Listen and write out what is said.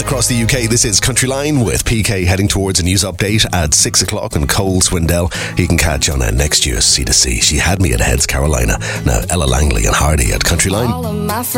across the UK. This is Country Line with PK heading towards a news update at 6 o'clock, and Cole Swindell he can catch on next year's C2C. She had me at Heads Carolina. Now Ella Langley and Hardy at Country Line.